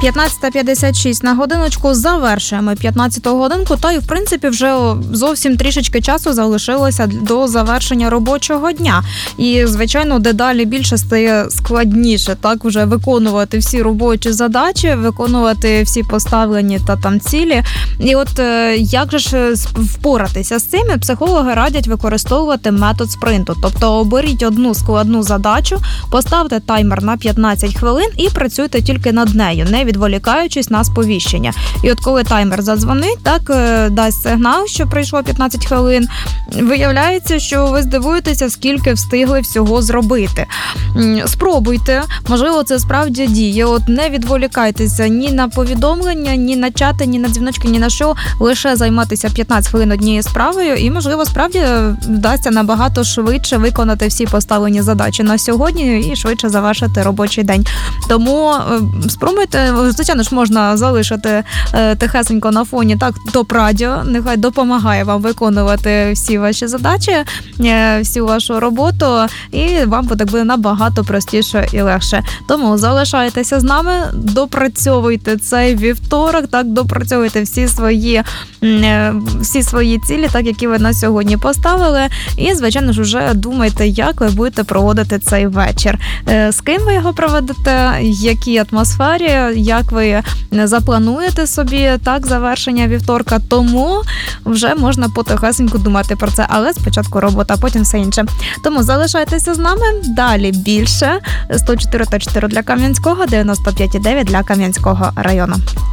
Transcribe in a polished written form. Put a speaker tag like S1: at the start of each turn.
S1: 15:56 на годиночку, завершуємо 15-ту годинку, та й, в принципі, вже зовсім трішечки часу залишилося до завершення робочого дня. І, звичайно, дедалі більше стає складніше, так, вже виконувати всі робочі задачі, виконувати всі поставлені та там цілі. І от як же ж впоратися з цим? Психологи радять використовувати метод спринту. Тобто оберіть одну складну задачу, поставте таймер на 15 хвилин і працюйте тільки над нею, не відволікаючись на сповіщення. І от коли таймер задзвонить, так, дасть сигнал, що пройшло 15 хвилин, виявляється, що ви здивуєтеся, скільки встигли всього зробити. Спробуйте, можливо, це справді діє. От не відволікайтеся ні на повідомлення, ні на чати, ні на дзвіночки, ні на що. Лише займатися 15 хвилин однією справою і, можливо, справді вдасться набагато швидше виконати всі поставлені задачі на сьогодні і швидше завершити робочий день. Тому спробуйте, звичайно ж, можна залишити тихесенько на фоні так топ-радіо, нехай допомагає вам виконувати всі ваші задачі, всю вашу роботу, і вам буде набагато простіше і легше. Тому залишайтеся з нами, допрацьовуйте цей вівторок, так, допрацьовуйте всі свої цілі, так, які ви на сьогодні поставили, і, звичайно ж, вже думайте, як ви будете проводити цей вечір. З ким ви його проведете, в якій атмосфері, як ви заплануєте собі так завершення вівторка, тому вже можна потихесеньку думати про це, але спочатку робота, а потім все інше. Тому залишайтеся з нами, далі більше. 104,4 для Кам'янського, 95,9 для Кам'янського району.